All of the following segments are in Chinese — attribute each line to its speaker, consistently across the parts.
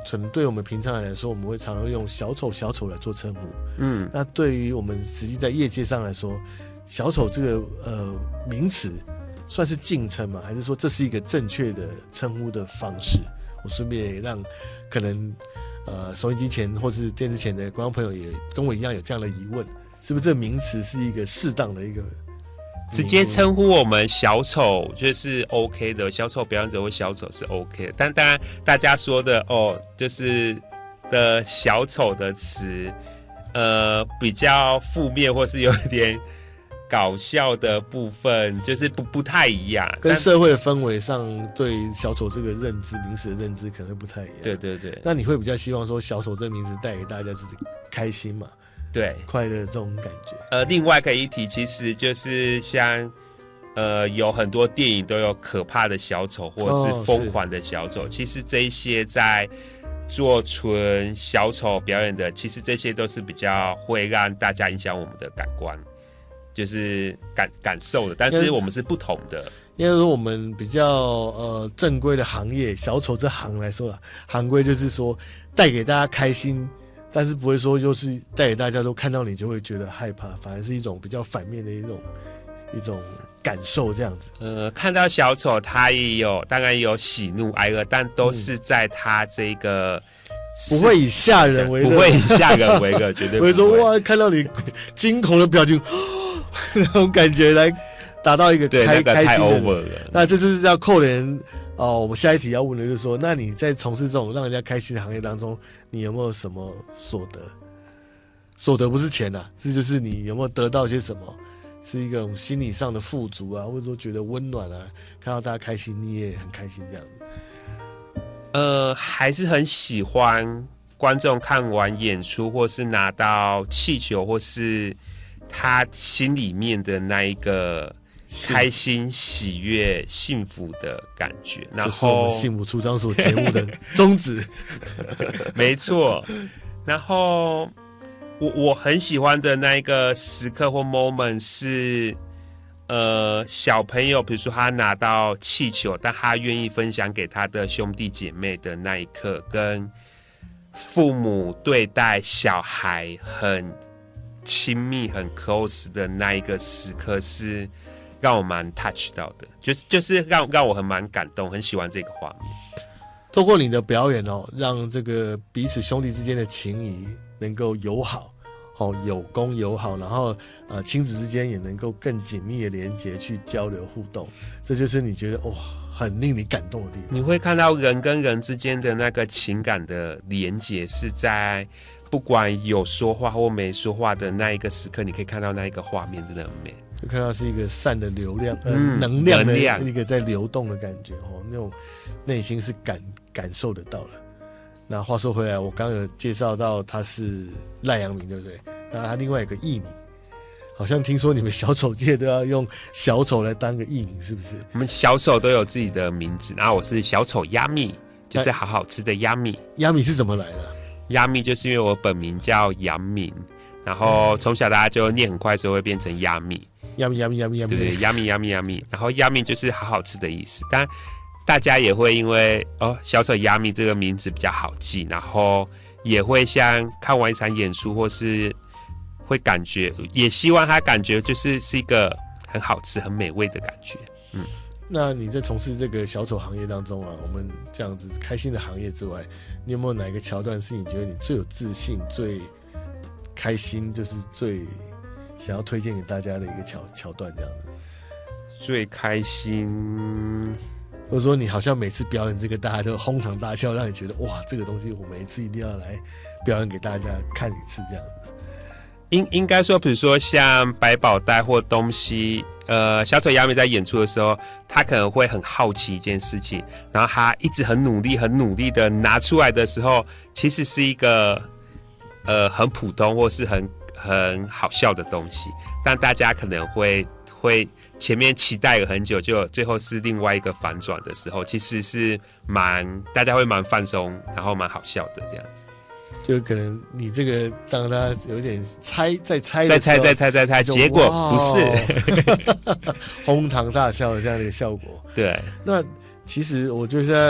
Speaker 1: 可能对我们平常人来说，我们会常常用小丑来做称呼。那对于我们实际在业界上来说，小丑这个名词算是敬称吗？还是说这是一个正确的称呼的方式？我顺便也让可能收音机前或是电视前的观众朋友也跟我一样有这样的疑问，是不是这个名词是一个适当的一个
Speaker 2: 直接称呼我们小丑就是 OK 的，小丑表演者或小丑是 OK 的，但当然大家说的就是的小丑的词比较负面或是有点搞笑的部分就是不太一样，
Speaker 1: 跟社会的氛围上对小丑这个认知名词的认知可能会不太一样。
Speaker 2: 对对对，
Speaker 1: 那你会比较希望说小丑这个名词带给大家是开心嘛？
Speaker 2: 对，
Speaker 1: 快乐这种感觉。
Speaker 2: 另外可以一提，其实就是像有很多电影都有可怕的小丑或是疯狂的小丑，其实这一些在做纯小丑表演的，其实这些都是比较会让大家影响我们的感官，就是感受的，但是我们是不同的。
Speaker 1: 因为说我们比较正规的行业，小丑这行来说啦，行规就是说带给大家开心，但是不会说就是带给大家都看到你就会觉得害怕，反而是一种比较反面的一种感受这样子。
Speaker 2: 看到小丑他也有当然有喜怒哀乐，但都是在他这个
Speaker 1: 不会以吓人为乐，
Speaker 2: 不会以吓人为乐，绝对不会。
Speaker 1: 我会说哇，看到你惊恐的表情，那种感觉来达到一个开
Speaker 2: 太
Speaker 1: 心
Speaker 2: over 了。
Speaker 1: 那这就是要扣连我们下一题要问的就是说，那你在从事这种让人家开心的行业当中，你有没有什么所得？所得不是钱啊，这就是你有没有得到些什么？是一种心理上的富足啊，或者说觉得温暖啊，看到大家开心，你也很开心这样子。
Speaker 2: 还是很喜欢观众看完演出，或是拿到气球，或是他心里面的那一个开心、喜悦、幸福的感觉。然后
Speaker 1: 就是我们幸福出张所节目的宗旨。
Speaker 2: 没错。然后我很喜欢的那一个时刻或 moment 是小朋友，比如说他拿到气球，但他愿意分享给他的兄弟姐妹的那一刻，跟父母对待小孩很亲密、很 close 的那一个时刻，是让我蛮 touch 到的，就是让我很蛮感动，很喜欢这个画面。
Speaker 1: 透过你的表演让这个彼此兄弟之间的情谊能够友好。有攻友好，然后亲子之间也能够更紧密的连结去交流互动，这就是你觉得很令你感动的地方。
Speaker 2: 你会看到人跟人之间的那个情感的连结，是在不管有说话或没说话的那一个时刻，你可以看到那一个画面真的很美，
Speaker 1: 就看到是一个善的流量能量的一个在流动的感觉那种内心是感受得到了。那话说回来，我刚刚有介绍到他是赖阳明，对不对？那他另外有个艺名，好像听说你们小丑界都要用小丑来当个艺名，是不是？
Speaker 2: 我们小丑都有自己的名字，然后我是小丑鸭蜜，就是好好吃的鸭蜜。
Speaker 1: 鸭蜜是怎么来的？
Speaker 2: 鸭蜜就是因为我本名叫杨明，然后从小大家就念很快，所以会变成鸭蜜。
Speaker 1: 鸭蜜，
Speaker 2: 对，鸭蜜，然后鸭蜜就是好好吃的意思。但大家也会因为小丑鸭蜜这个名字比较好记，然后也会像看完一场演出，或是会感觉，也希望他感觉就是一个很好吃、很美味的感觉。
Speaker 1: 那你在从事这个小丑行业当中我们这样子开心的行业之外，你有没有哪一个桥段是你觉得你最有自信、最开心，就是最想要推荐给大家的一个桥段这样子？
Speaker 2: 最开心。
Speaker 1: 或者说你好像每次表演这个大家都哄堂大笑，让你觉得哇，这个东西我每一次一定要来表演给大家看一次这样子。
Speaker 2: 应该说，比如说像百宝袋或东西，小丑鸭蜜在演出的时候，他可能会很好奇一件事情，然后他一直很努力的拿出来的时候，其实是一个很普通或是很好笑的东西，但大家可能会前面期待了很久，就最后是另外一个反转的时候，其实是大家会蛮放松，然后蛮好笑的这样子。
Speaker 1: 就可能你这个当他有点再猜，
Speaker 2: 结果不是
Speaker 1: 哄堂大笑的这样的一个效果。
Speaker 2: 对，
Speaker 1: 那其实我就是在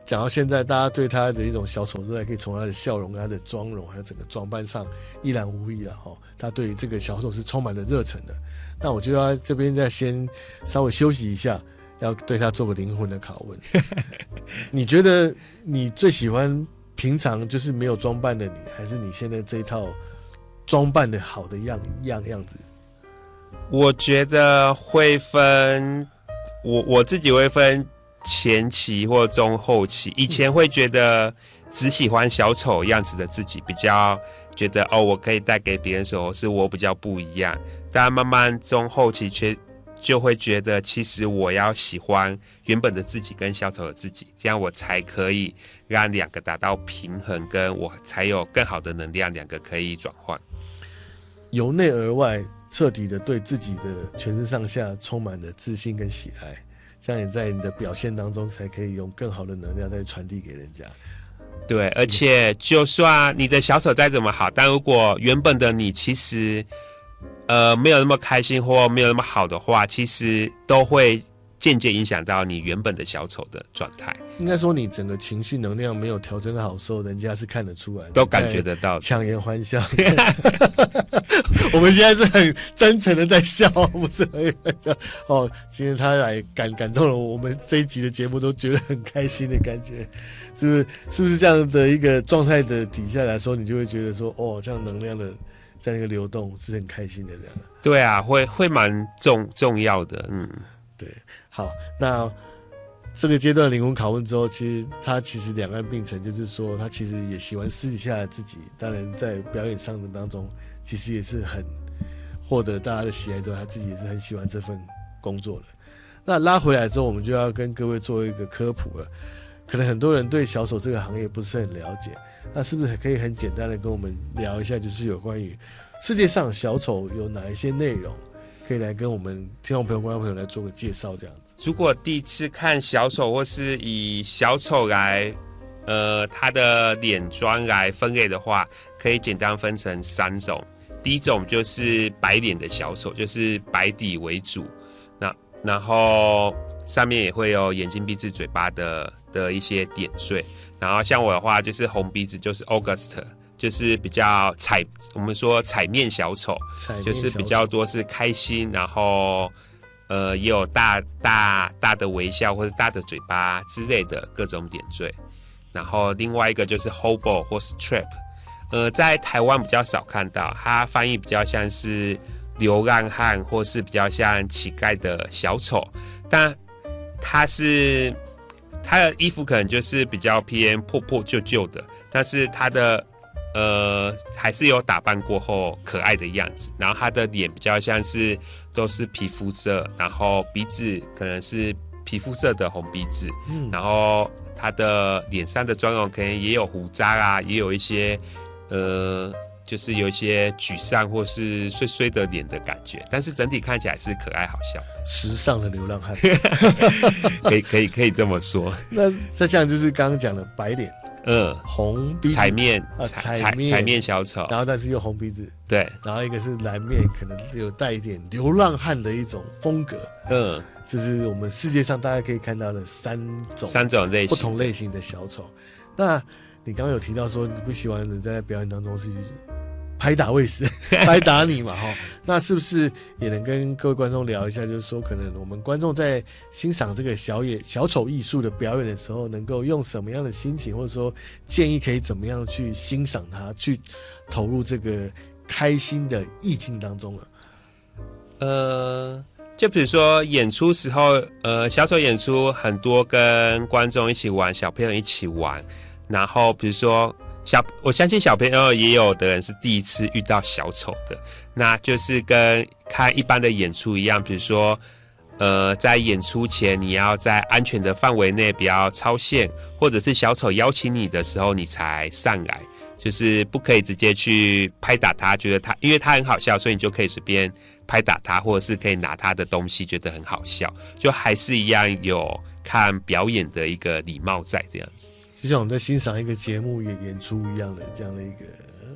Speaker 1: 讲到现在，大家对他的一种小丑都还可以从他的笑容、他的妆容，还有整个装扮上一览无遗了哈。他对于这个小丑是充满了热忱的。那我就要这边再先稍微休息一下，要对他做个灵魂的拷问。你觉得你最喜欢平常就是没有装扮的你，还是你现在这一套装扮的好的样子？
Speaker 2: 我觉得会分，我自己会分前期或中后期。以前会觉得只喜欢小丑样子的自己，比较觉得我可以带给别人的时候是我比较不一样。但慢慢中后期就会觉得，其实我要喜欢原本的自己跟小丑的自己，这样我才可以让两个达到平衡，跟我才有更好的能量，两个可以转换。
Speaker 1: 由内而外，彻底的对自己的全身上下充满了自信跟喜爱，这样也在你的表现当中才可以用更好的能量再传递给人家。
Speaker 2: 对，而且就算你的小丑再怎么好，但如果原本的你其实没有那么开心或没有那么好的话，其实都会间接影响到你原本的小丑的状态。
Speaker 1: 应该说，你整个情绪能量没有调整好的时候，人家是看得出来的，
Speaker 2: 都感觉得到，
Speaker 1: 强颜欢笑。我们现在是很真诚的在笑，不是很笑。今天他来感动了我们这一集的节目，都觉得很开心的感觉，是不是这样的一个状态的底下来说，你就会觉得说，这样能量的在那个流动是很开心的这样。
Speaker 2: 对啊，会蛮重要的，
Speaker 1: 对。好，那这个阶段灵魂拷问之后，他其实两岸并存，就是说他其实也喜欢私底下的自己，当然在表演上的当中，其实也是很获得大家的喜爱之后，他自己也是很喜欢这份工作的。那拉回来之后，我们就要跟各位做一个科普了。可能很多人对小丑这个行业不是很了解，那是不是可以很简单的跟我们聊一下，就是有关于世界上小丑有哪一些内容，可以来跟我们听众朋友、观众朋友来做个介绍这样子。
Speaker 2: 如果第一次看小丑，或是以小丑来他的脸妆来分类的话，可以简单分成3种。第一种就是白脸的小丑，就是白底为主，然后上面也会有眼睛、鼻子、嘴巴的一些点缀。然后像我的话，就是红鼻子，就是 August， 就是比较我们说彩面小丑，就是比较多是开心，然后也有大的微笑或是大的嘴巴之类的各种点缀。然后另外一个就是 Hobo 或是 Trap，在台湾比较少看到，它翻译比较像是流浪汉或是比较像乞丐的小丑，但他的衣服可能就是比较偏破破旧旧的，但是他的还是有打扮过后可爱的样子。然后他的脸比较像是都是皮肤色，然后鼻子可能是皮肤色的红鼻子，然后他的脸上的妆容可能也有胡渣啊，也有一些就是有一些沮丧或是衰衰的脸的感觉，但是整体看起来是可爱好笑的，
Speaker 1: 时尚的流浪汉。
Speaker 2: 可以这么说。
Speaker 1: 那再这样就是刚刚讲的白脸，红鼻子，
Speaker 2: 彩面小丑，
Speaker 1: 然后但是又红鼻子，
Speaker 2: 对，
Speaker 1: 然后一个是蓝面，可能有带一点流浪汉的一种风格，就是我们世界上大家可以看到的三种类型不同类型的小丑。那你刚刚有提到说你不喜欢人在表演当中是拍打卫士拍打你嘛那是不是也能跟各位观众聊一下，就是说可能我们观众在欣赏这个小丑艺术的表演的时候，能够用什么样的心情，或者说建议可以怎么样去欣赏它，去投入这个开心的意境当中了？
Speaker 2: 就比如说演出时候，小丑演出很多跟观众一起玩，小朋友一起玩，然后比如说我相信小朋友也有的人是第一次遇到小丑的，那就是跟看一般的演出一样，比如说在演出前你要在安全的范围内不要超线，或者是小丑邀请你的时候你才上来，就是不可以直接去拍打他，觉得因为他很好笑，所以你就可以随便拍打他，或者是可以拿他的东西觉得很好笑，就还是一样有看表演的一个礼貌在这样子。
Speaker 1: 就像我们在欣赏一个节目演出一样的这样的一个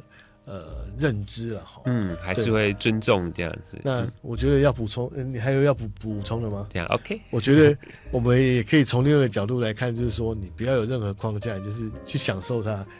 Speaker 1: 认知了哈。
Speaker 2: 还是会尊重这样子。
Speaker 1: 那我觉得要补充，你还有要补充的吗？
Speaker 2: 这样 OK。
Speaker 1: 我觉得我们也可以从另外一个角度来看，就是说你不要有任何框架，就是去享受它，